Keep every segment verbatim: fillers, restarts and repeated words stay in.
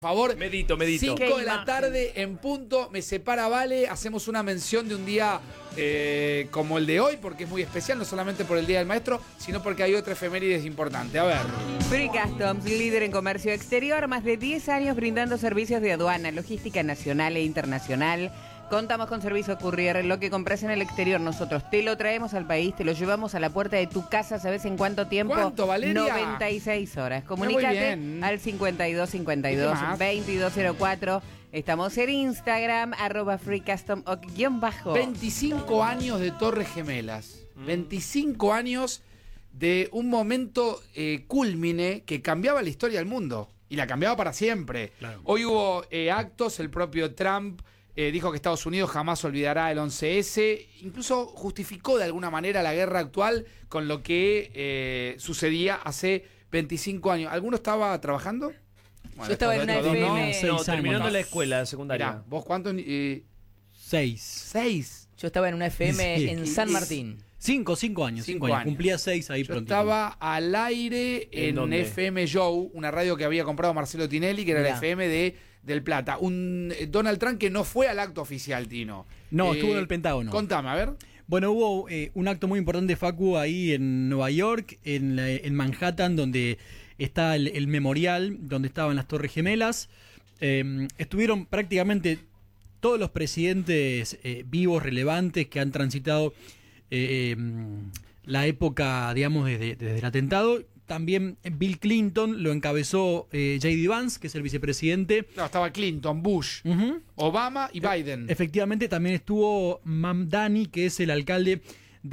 Por favor, medito, medito. cinco de la tarde en punto, me separa Vale, hacemos una mención de un día eh, como el de hoy, porque es muy especial, no solamente por el Día del Maestro, sino porque hay otra efemérides importante. A ver. Free Customs, líder en comercio exterior, más de diez años brindando servicios de aduana, logística nacional e internacional. Contamos con servicio courier, lo que compras en el exterior nosotros te lo traemos al país, te lo llevamos a la puerta de tu casa, ¿sabes en cuánto tiempo? ¿Cuánto, Valeria? noventa y seis horas. Comunícate al cincuenta y dos cincuenta y dos veintidós cero cuatro. Estamos en Instagram, arroba Free Custom o guión bajo. veinticinco años de Torres Gemelas. Mm. veinticinco años de un momento eh, cúlmine que cambiaba la historia del mundo. Y la cambiaba para siempre. Claro. Hoy hubo eh, actos, el propio Trump Eh, dijo que Estados Unidos jamás olvidará el once ese, incluso justificó de alguna manera la guerra actual con lo que eh, sucedía hace veinticinco años. ¿Alguno estaba trabajando? Bueno, yo estaba en una F M. No, no terminando la escuela secundaria. Mirá, ¿vos cuántos? Eh, seis. Seis. Yo estaba en una F M sí. en San Martín. Cinco, cinco años, cinco, cinco años. años. Cumplía seis ahí pronto. Estaba al aire en, ¿En F M Joe, una radio que había comprado Marcelo Tinelli, que era Mirá. la F M de del Plata. Un Donald Trump que no fue al acto oficial, Tino. No, eh, estuvo en el Pentágono. Contame, a ver. Bueno, hubo eh, un acto muy importante, Facu, ahí en Nueva York, en, la, en Manhattan, donde está el, el memorial, donde estaban las Torres Gemelas. Eh, estuvieron prácticamente todos los presidentes eh, vivos, relevantes, que han transitado eh, eh, la época, digamos, desde, desde el atentado. También Bill Clinton lo encabezó eh, J D Vance, que es el vicepresidente. No, estaba Clinton, Bush, uh-huh. Obama y Biden. E- efectivamente, también estuvo Mamdani, que es el alcalde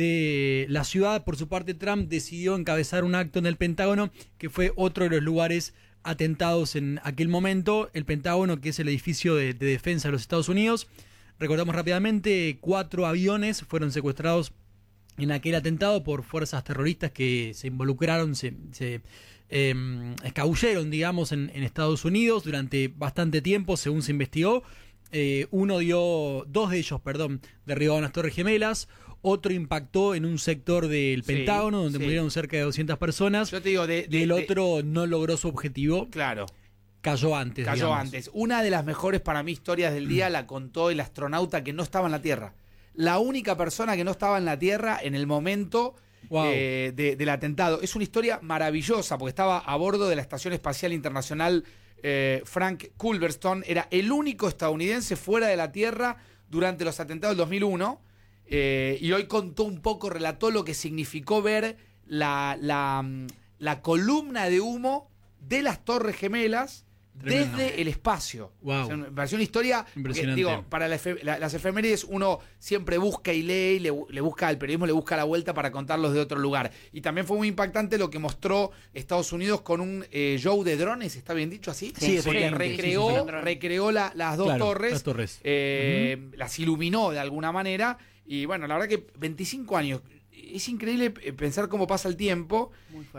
de la ciudad. Por su parte, Trump decidió encabezar un acto en el Pentágono, que fue otro de los lugares atentados en aquel momento. El Pentágono, que es el edificio de, de defensa de los Estados Unidos. Recordamos rápidamente, cuatro aviones fueron secuestrados en aquel atentado por fuerzas terroristas que se involucraron, se, se eh, escabulleron, digamos, en, en Estados Unidos durante bastante tiempo, según se investigó. Eh, uno dio, dos de ellos, perdón, derribaron las Torres Gemelas, otro impactó en un sector del sí, Pentágono, donde sí. murieron cerca de doscientas personas. Yo te digo, de, de, y el de, otro no logró su objetivo. Claro. Cayó antes. Cayó digamos. antes. Una de las mejores para mí historias del día la contó el astronauta que no estaba en la Tierra. La única persona que no estaba en la Tierra en el momento wow. eh, de, del atentado. Es una historia maravillosa porque estaba a bordo de la Estación Espacial Internacional eh, Frank Culverstone. Era el único estadounidense fuera de la Tierra durante los atentados del dos mil uno. Eh, y hoy contó un poco, relató lo que significó ver la, la, la columna de humo de las Torres Gemelas Tremendo. Desde el espacio. Wow. O sea, me pareció una historia. Impresionante. Porque, digo, para la efe, la, las efemérides uno siempre busca y lee, y le, le busca al periodismo, le busca la vuelta para contarlos de otro lugar. Y también fue muy impactante lo que mostró Estados Unidos con un eh, show de drones, ¿está bien dicho así? Sí, porque sí, recreó, sí, sí, sí. recreó la, las dos claro, torres, las torres. Eh, uh-huh. las iluminó de alguna manera. Y bueno, la verdad que veinticinco años. Es increíble pensar cómo pasa el tiempo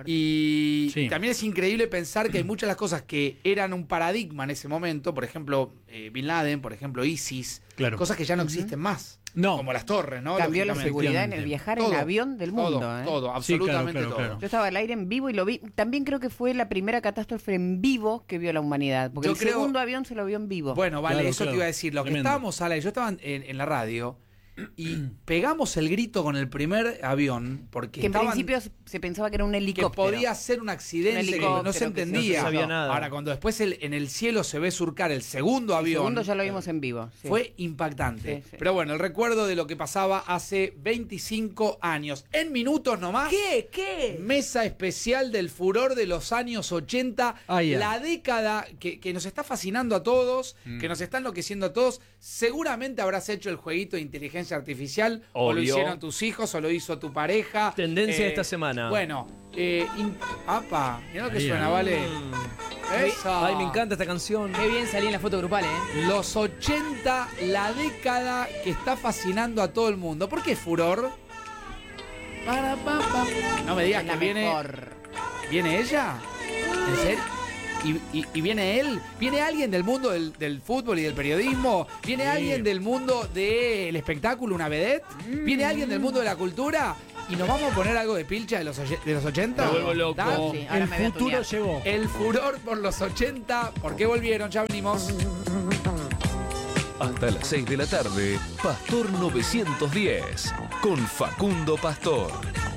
y sí. también es increíble pensar que hay muchas de las cosas que eran un paradigma en ese momento, por ejemplo, eh, Bin Laden, por ejemplo, ISIS, claro. cosas que ya no existen uh-huh. más, no. como las torres, ¿no? Cambió la seguridad en el viajar todo, en avión del mundo. Todo, ¿eh? todo absolutamente sí, claro, claro, todo. Claro. Yo estaba al aire en vivo y lo vi, también creo que fue la primera catástrofe en vivo que vio la humanidad, porque yo el creo, segundo avión se lo vio en vivo. Bueno, vale, claro, eso claro. te iba a decir, lo Tremendo. que estábamos al aire, yo estaba en, en la radio y pegamos el grito con el primer avión porque que en estaban, principio se pensaba que era un helicóptero, que podía ser un accidente, un que no se entendía, no se sabía nada. Ahora cuando después el, en el cielo se ve surcar el segundo avión, el segundo ya lo vimos en vivo, sí. Fue impactante, sí, sí. Pero bueno, el recuerdo de lo que pasaba hace veinticinco años, en minutos nomás. ¿Qué? ¿Qué? Mesa especial del furor de los años ochenta, ah, yeah. la década que, que nos está fascinando a todos, mm. que nos está enloqueciendo a todos. Seguramente habrás hecho el jueguito de inteligencia artificial, Obvio. o lo hicieron tus hijos, o lo hizo tu pareja. Tendencia eh, de esta semana. Bueno, eh, in, apa, mirá lo que Ahí suena, es. ¿vale? Mm. Eso. Ay, me encanta esta canción. Qué bien salí en la foto grupal, ¿eh? Los ochenta, la década que está fascinando a todo el mundo. ¿Por qué furor? Para, pa, pa. No me digas que viene. Mejor. ¿Viene ella? ¿En serio? Y, y, y viene él, viene alguien del mundo del, del fútbol y del periodismo, viene sí. alguien del mundo del espectáculo, una vedette, mm. viene alguien del mundo de la cultura. ¿Y nos vamos a poner algo de pilcha de los, oye- de los ochenta? Me vuelvo loco. ¿Da? Sí, ahora El me voy a futuro tunear. llegó. El furor por los ochenta. ¿Por qué volvieron? Ya venimos. Hasta las seis de la tarde, Pastor novecientos diez, con Facundo Pastor.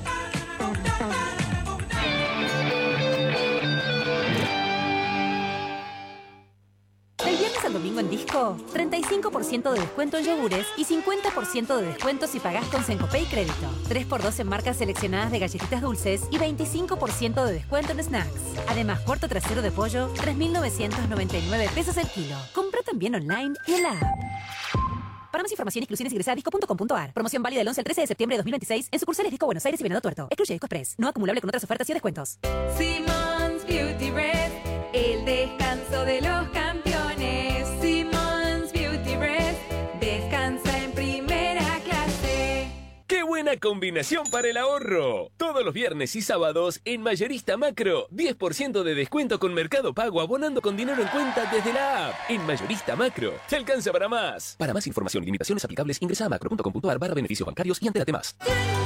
Del viernes al domingo en Disco, treinta y cinco por ciento de descuento en yogures y cincuenta por ciento de descuento si pagás con Sencopay Crédito. tres por dos en marcas seleccionadas de galletitas dulces y veinticinco por ciento de descuento en snacks. Además, cuarto trasero de pollo, tres mil novecientos noventa y nueve pesos el kilo. Compra también online y en la app. Para más información y exclusiones ingresa a disco punto com punto ar. Promoción válida del once al trece de septiembre de dos mil veintiséis en sucursales Disco Buenos Aires y Venado Tuerto. Excluye Disco Express. No acumulable con otras ofertas y descuentos. Simmons Beauty Rest, el descanso de los campeones. Simmons Beauty Rest, descansa en primera clase. ¡Qué buena combinación para el ahorro! Todos los viernes y sábados en Mayorista Macro, diez por ciento de descuento con Mercado Pago abonando con dinero en cuenta desde la app. En Mayorista Macro, te alcanza para más. Para más información y limitaciones aplicables, ingresa a macro punto com punto ar barra beneficios bancarios y entérate más.